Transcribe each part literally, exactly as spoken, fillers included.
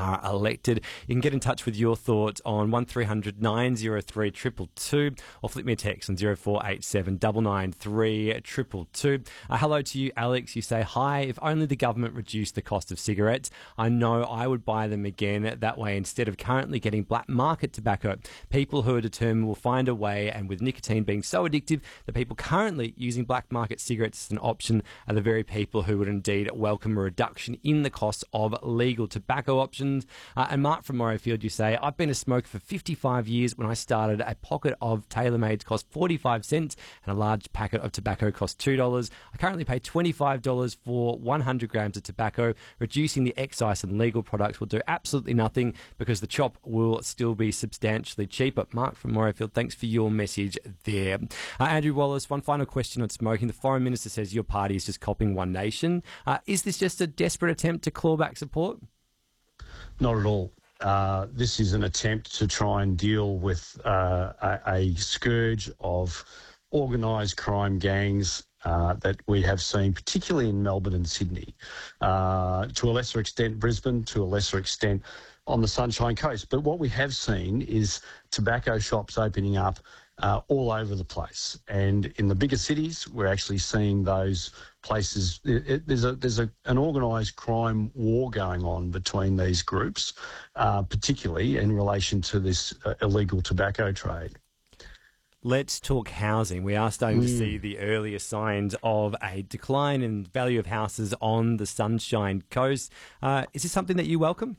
are elected. You can get in touch with your thoughts on one three hundred nine oh three two two two or flip me a text on zero four eight seven nine nine three two two two. Uh, hello to you, Alex. You say, hi, if only the government reduced the cost of cigarettes, I know I would buy them again. That way, instead of currently getting black market tobacco, people who are determined will find a way, and with nicotine being so addictive, the people currently using black market cigarettes as an option are the very people who would indeed welcome a reduction in the cost of legal tobacco options. Uh, and Mark from Morayfield, you say, I've been a smoker for fifty-five years. When I started, a pocket of TaylorMade's cost forty-five cents and a large packet of tobacco cost two dollars. I currently pay twenty-five dollars for one hundred grams of tobacco. Reducing the excise and legal products will do absolutely nothing because the chop will still be substantially cheaper. Mark from Morayfield, thanks for your message there. Uh, Andrew Wallace, one final question on smoking. The Foreign Minister says your party is just copying One Nation. Uh, is this just a desperate attempt to claw back support? Not at all. Uh, this is an attempt to try and deal with uh, a, a scourge of organised crime gangs uh, that we have seen, particularly in Melbourne and Sydney, uh, to a lesser extent Brisbane, to a lesser extent on the Sunshine Coast. But what we have seen is tobacco shops opening up uh, all over the place. And in the bigger cities, we're actually seeing those places. It, it, there's a, there's a, an organised crime war going on between these groups, uh, particularly in relation to this uh, illegal tobacco trade. Let's talk housing. We are starting mm. to see the earlier signs of a decline in value of houses on the Sunshine Coast. Uh, is this something that you welcome?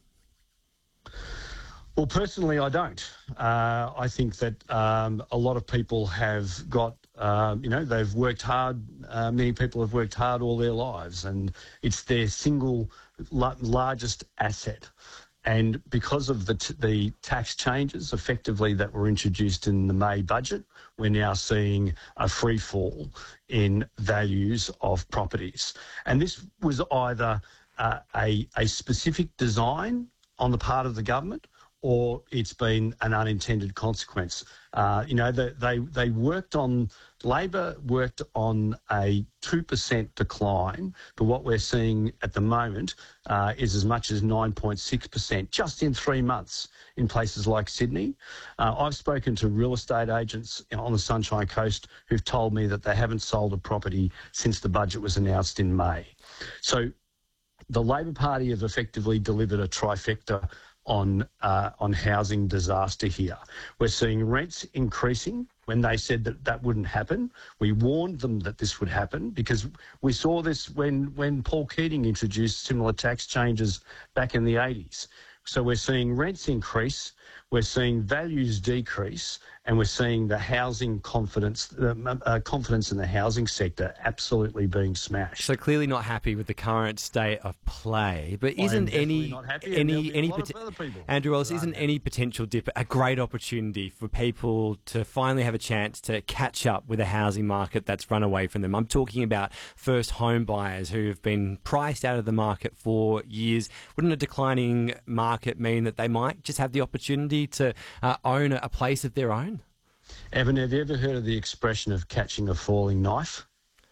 Well, personally, I don't. Uh, I think that um, a lot of people have got, uh, you know, they've worked hard. Uh, many people have worked hard all their lives, and it's their single la- largest asset. And because of the t- the tax changes, effectively, that were introduced in the May budget, we're now seeing a free fall in values of properties. And this was either uh, a, a specific design on the part of the government, or it's been an unintended consequence. Uh, you know, they, they they worked on, Labor worked on a two percent decline, but what we're seeing at the moment uh, is as much as nine point six percent just in three months in places like Sydney. Uh, I've spoken to real estate agents on the Sunshine Coast who've told me that they haven't sold a property since the budget was announced in May. So the Labor Party have effectively delivered a trifecta on uh, on housing disaster here. We're seeing rents increasing when they said that that wouldn't happen. We warned them that this would happen because we saw this when, when Paul Keating introduced similar tax changes back in the eighties. So we're seeing rents increase, we're seeing values decrease, and we're seeing the housing confidence, uh, uh, confidence in the housing sector absolutely being smashed. So clearly not happy with the current state of play, but isn't any not happy, any any pot- Andrew Wallace, isn't any potential dip a great opportunity for people to finally have a chance to catch up with a housing market that's run away from them? I'm talking about first home buyers who have been priced out of the market for years. Wouldn't a declining market mean that they might just have the opportunity to uh, own a, a place of their own? Evan, have you ever heard of the expression of catching a falling knife?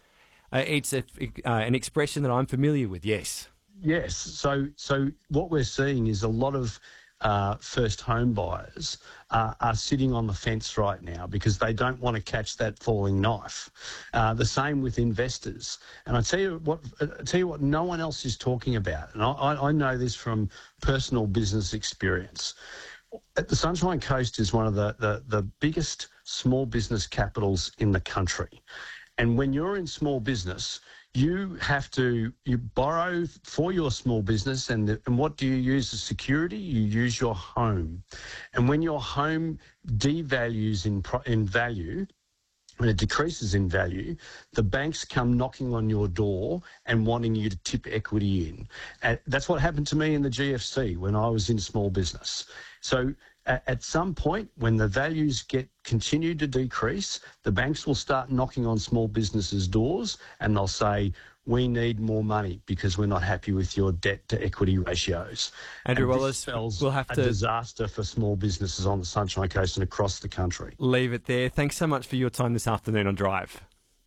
Uh, it's a, uh, an expression that I'm familiar with, yes. Yes. So so what we're seeing is a lot of uh, first home buyers uh, are sitting on the fence right now because they don't want to catch that falling knife. Uh, the same with investors. And I tell you what, I tell you what, no one else is talking about. And I, I know this from personal business experience. At the Sunshine Coast is one of the, the, the biggest small business capitals in the country. And when you're in small business, you have to, you borrow for your small business, and, the, and what do you use as security? You use your home. And when your home devalues in, in value, when it decreases in value, the banks come knocking on your door and wanting you to tip equity in. And that's what happened to me in the G F C when I was in small business. So at some point, when the values get continue to decrease, the banks will start knocking on small businesses' doors and they'll say, we need more money because we're not happy with your debt to equity ratios. Andrew and Wallace, spells we'll have a to disaster for small businesses on the Sunshine Coast and across the country. Leave it there. Thanks so much for your time this afternoon on Drive.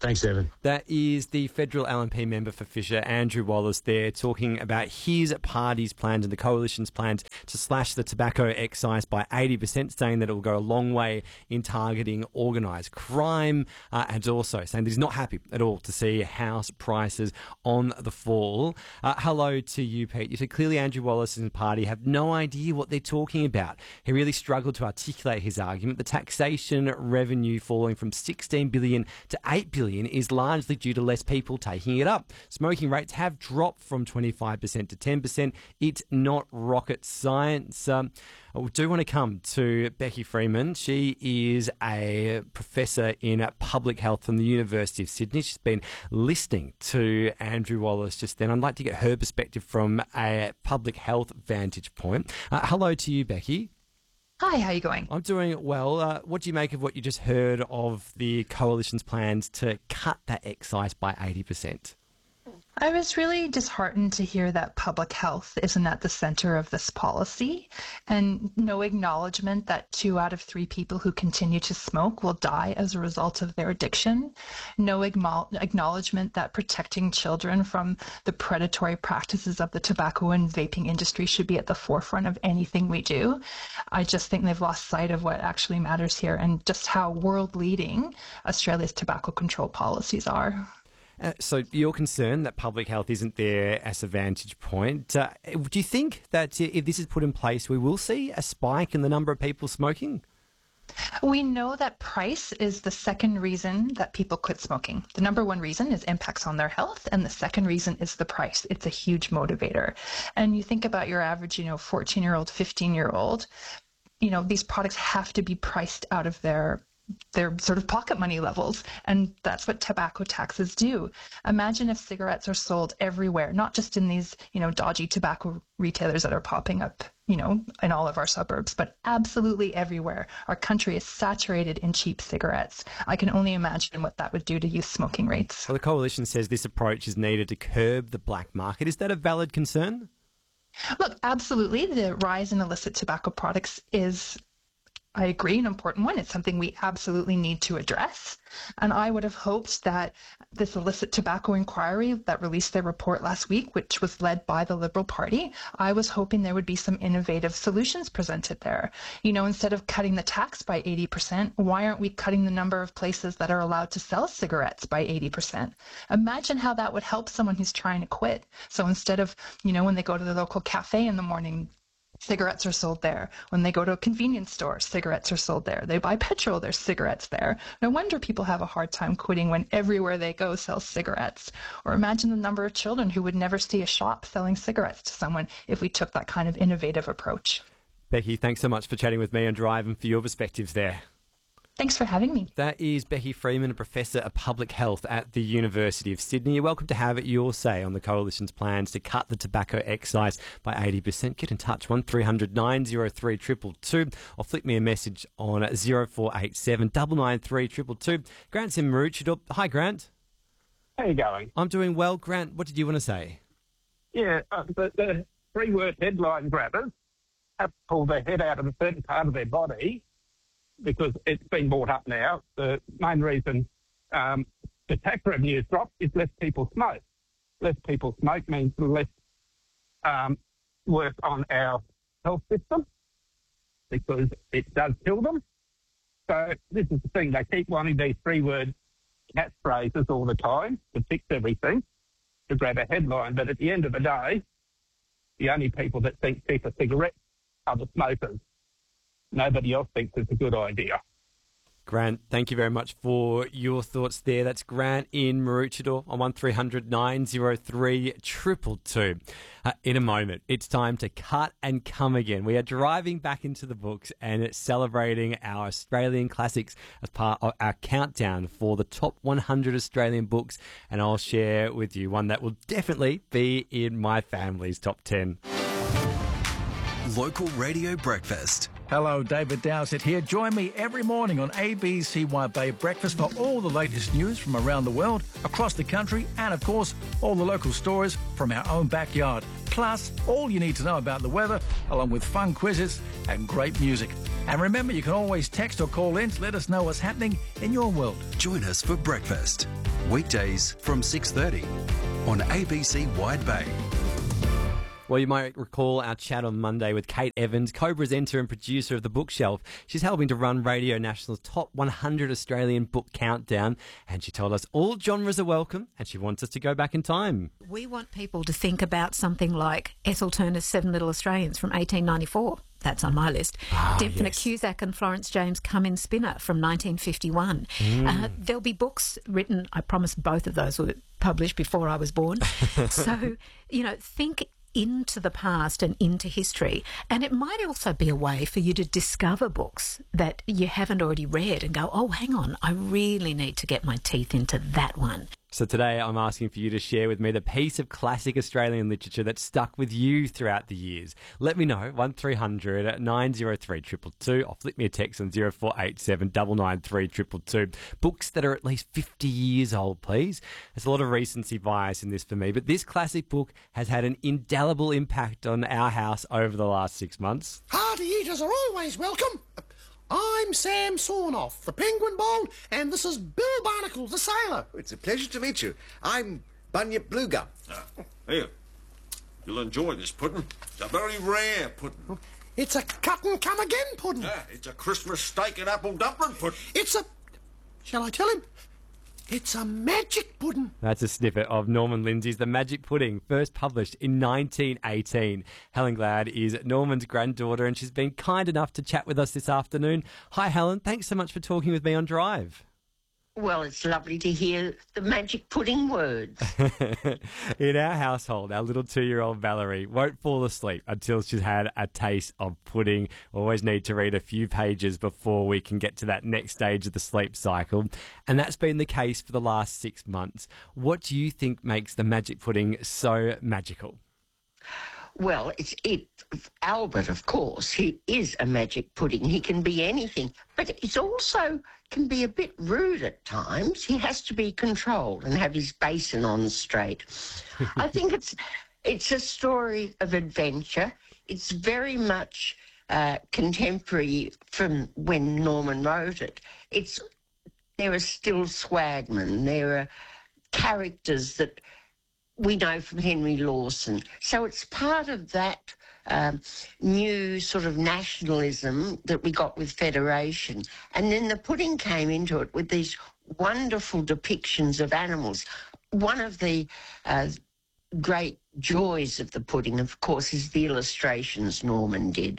Thanks, Evan. That is the federal L N P member for Fisher, Andrew Wallace, there talking about his party's plans and the coalition's plans to slash the tobacco excise by eighty percent, saying that it will go a long way in targeting organised crime, uh, and also saying that he's not happy at all to see house prices on the fall. Uh, hello to you, Pete. You said clearly Andrew Wallace and his party have no idea what they're talking about. He really struggled to articulate his argument. The taxation revenue falling from sixteen billion dollars to eight billion dollars is largely due to less people taking it up. Smoking rates have dropped from twenty-five percent to ten percent. It's not rocket science. Um, I do want to come to Becky Freeman. She is a professor in public health from the University of Sydney. She's been listening to Andrew Wallace just then. I'd like to get her perspective from a public health vantage point. Uh, hello to you, Becky. Hi, how are you going? I'm doing well. Uh, what do you make of what you just heard of the coalition's plans to cut that excise by eighty percent? I was really disheartened to hear that public health isn't at the center of this policy, and no acknowledgement that two out of three people who continue to smoke will die as a result of their addiction. No acknowledgement that protecting children from the predatory practices of the tobacco and vaping industry should be at the forefront of anything we do. I just think they've lost sight of what actually matters here and just how world-leading Australia's tobacco control policies are. Uh, so you're concerned that public health isn't there as a vantage point. Uh, do you think that if this is put in place, we will see a spike in the number of people smoking? We know that price is the second reason that people quit smoking. The number one reason is impacts on their health, and the second reason is the price. It's a huge motivator. And you think about your average, you know, fourteen-year-old, fifteen-year-old, you know, these products have to be priced out of their their sort of pocket money levels, and that's what tobacco taxes do. Imagine if cigarettes are sold everywhere, not just in these, you know, dodgy tobacco retailers that are popping up, you know, in all of our suburbs, but absolutely everywhere. Our country is saturated in cheap cigarettes. I can only imagine what that would do to youth smoking rates. Well, the coalition says this approach is needed to curb the black market. Is that a valid concern? Look, absolutely. The rise in illicit tobacco products is, I agree, an important one. It's something we absolutely need to address. And I would have hoped that this illicit tobacco inquiry that released their report last week, which was led by the Liberal Party, I was hoping there would be some innovative solutions presented there. You know, instead of cutting the tax by eighty percent, why aren't we cutting the number of places that are allowed to sell cigarettes by eighty percent? Imagine how that would help someone who's trying to quit. So instead of, you know, when they go to the local cafe in the morning, cigarettes are sold there. When they go to a convenience store, cigarettes are sold there. They buy petrol, there's cigarettes there. No wonder people have a hard time quitting when everywhere they go sells cigarettes. Or imagine the number of children who would never see a shop selling cigarettes to someone if we took that kind of innovative approach. Becky, thanks so much for chatting with me on Drive and for your perspectives there. Thanks for having me. That is Becky Freeman, a professor of public health at the University of Sydney. You're welcome to have your say on the coalition's plans to cut the tobacco excise by eighty percent. Get in touch, one three hundred nine oh three two two two, or flick me a message on zero four eight seven nine nine three two two two. Grant's in Maroochydore. Hi, Grant. How are you going? I'm doing well. Grant, what did you want to say? Yeah, uh, the, the three-word headline grabbers have to pull their head out of a certain part of their body, because it's been brought up now. The main reason um, the tax revenue has dropped is less people smoke. Less people smoke means less um, work on our health system, because it does kill them. So this is the thing. They keep wanting these three-word catchphrases all the time to fix everything, to grab a headline. But at the end of the day, the only people that think cheaper cigarettes are the smokers. Nobody else thinks it's a good idea. Grant, thank you very much for your thoughts there. That's Grant in Maroochydore on one three hundred nine oh three two two two. Uh, in a moment, it's time to cut and come again. We are driving back into the books and it's celebrating our Australian classics as part of our countdown for the top one hundred Australian books. And I'll share with you one that will definitely be in my family's top ten. Local Radio Breakfast. Hello, David Dowsett here. Join me every morning on A B C Y Bay Breakfast for all the latest news from around the world, across the country, and of course, all the local stories from our own backyard. Plus, all you need to know about the weather, along with fun quizzes and great music. And remember, you can always text or call in to let us know what's happening in your world. Join us for breakfast, weekdays from six thirty on A B C Wide Bay. Well, you might recall our chat on Monday with Kate Evans, co-presenter and producer of The Bookshelf. She's helping to run Radio National's Top one hundred Australian Book Countdown, and she told us all genres are welcome, and she wants us to go back in time. We want people to think about something like Ethel Turner's Seven Little Australians from eighteen ninety-four. That's on my list. Ah, Dymphna yes. Cusack and Florence James' Come In Spinner from nineteen fifty-one. Mm. Uh, there'll be books written, I promise both of those were published before I was born. So, you know, think into the past and into history. And it might also be a way for you to discover books that you haven't already read and go, oh, hang on, I really need to get my teeth into that one. So today I'm asking for you to share with me the piece of classic Australian literature that stuck with you throughout the years. Let me know, one three hundred nine oh three two two two, or flip me a text on zero four eight seven nine nine three two two two. Books that are at least fifty years old, please. There's a lot of recency bias in this for me, but this classic book has had an indelible impact on our house over the last six months. Hearty eaters are always welcome. I'm Sam Sornoff, the Penguin Bold, and this is Bill Barnacle, the sailor. It's a pleasure to meet you. I'm Bunyip Bluegum. Ah, here, you'll enjoy this pudding. It's a very rare pudding. It's a cut and come again pudding. Ah, it's a Christmas steak and apple dumpling pudding. It's a... Shall I tell him? It's a magic pudding. That's a snippet of Norman Lindsay's The Magic Pudding, first published in nineteen eighteen. Helen Glad is Norman's granddaughter, and she's been kind enough to chat with us this afternoon. Hi, Helen. Thanks so much for talking with me on Drive. Well, it's lovely to hear the magic pudding words. In our household, our little two-year-old Valerie won't fall asleep until she's had a taste of pudding. We always need to read a few pages before we can get to that next stage of the sleep cycle. And that's been the case for the last six months. What do you think makes the magic pudding so magical? Well, it's it. Albert, of course, he is a magic pudding. He can be anything, but it's also can be a bit rude at times. He has to be controlled and have his basin on straight. I think it's it's a story of adventure. It's very much uh, contemporary from when Norman wrote it. It's there are still swagmen. There are characters that we know from Henry Lawson. So it's part of that um, new sort of nationalism that we got with Federation. And then the pudding came into it with these wonderful depictions of animals. One of the uh, great joys of the pudding, of course, is the illustrations Norman did.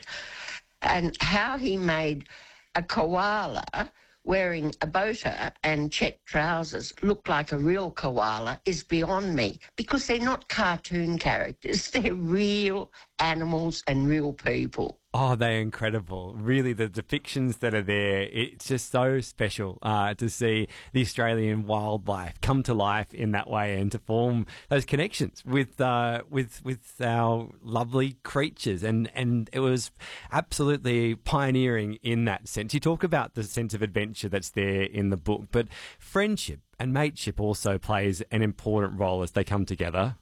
And how he made a koala wearing a boater and check trousers look like a real koala is beyond me, because they're not cartoon characters. They're real animals and real people. Oh, they're incredible. Really, the depictions that are there, it's just so special uh, to see the Australian wildlife come to life in that way and to form those connections with uh, with with our lovely creatures. And, and it was absolutely pioneering in that sense. You talk about the sense of adventure that's there in the book, but friendship and mateship also plays an important role as they come together.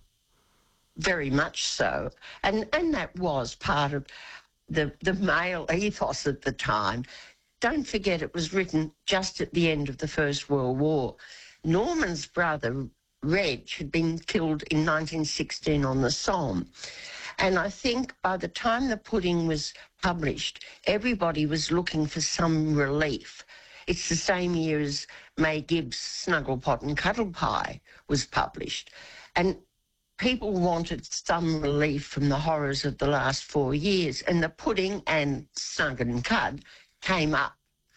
Very much so. And, and that was part of the the male ethos at the time. Don't forget, it was written just at the end of the First World War. Norman's brother, Reg, had been killed in nineteen sixteen on the Somme. And I think by the time the pudding was published, everybody was looking for some relief. It's the same year as May Gibbs' Snugglepot and Cuddlepie was published. And people wanted some relief from the horrors of the last four years, and the pudding and Snug and Cud came up,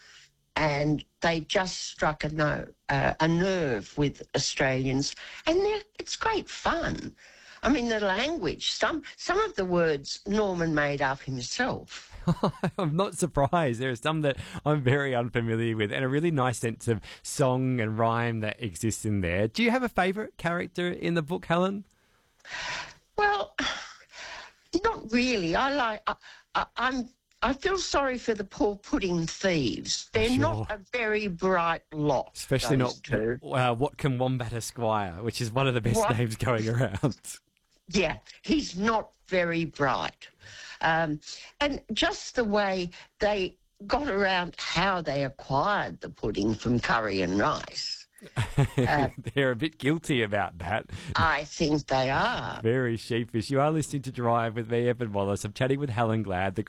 and they just struck a, no, uh, a nerve with Australians, and it's great fun. I mean, the language, some some of the words Norman made up himself. I'm not surprised. There are some that I'm very unfamiliar with, and a really nice sense of song and rhyme that exists in there. Do you have a favourite character in the book, Helen? Well, not really. I like. I, I, I'm. I feel sorry for the poor pudding thieves. They're Sure. not a very bright lot. Especially those not two. uh, Watkin Wombat Esquire, which is one of the best What? names going around. Yeah, he's not very bright. Um, and just the way they got around how they acquired the pudding from curry and rice. Uh, They're a bit guilty about that. I think they are. Very sheepish. You are listening to Drive with me, Evan Wallace. I'm chatting with Helen Glad, the